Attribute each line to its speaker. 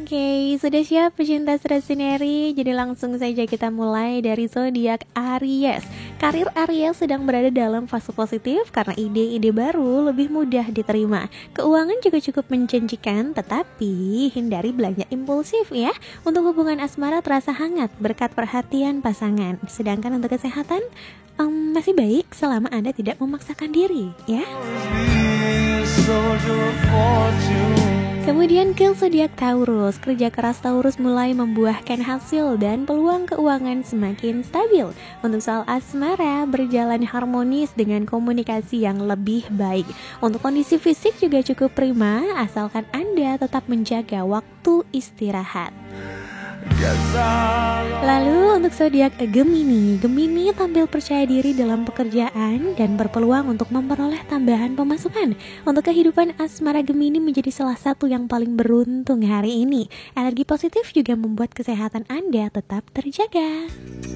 Speaker 1: Oke, sudah siap pecinta Stratsineri? Jadi langsung saja kita mulai dari zodiak Aries. Karir Aries sedang berada dalam fase positif karena ide-ide baru lebih mudah diterima. Keuangan juga cukup menjanjikan, tetapi hindari belanja impulsif ya. Untuk hubungan asmara terasa hangat berkat perhatian pasangan. Sedangkan untuk kesehatan masih baik selama Anda tidak memaksakan diri ya. Kemudian ke zodiak Taurus, kerja keras Taurus mulai membuahkan hasil dan peluang keuangan semakin stabil. Untuk soal asmara, berjalan harmonis dengan komunikasi yang lebih baik. Untuk kondisi fisik juga cukup prima, asalkan Anda tetap menjaga waktu istirahat. Lalu untuk zodiak Gemini, Gemini tampil percaya diri dalam pekerjaan dan berpeluang untuk memperoleh tambahan pemasukan. Untuk kehidupan asmara Gemini menjadi salah satu yang paling beruntung hari ini. Energi positif juga membuat kesehatan Anda tetap terjaga.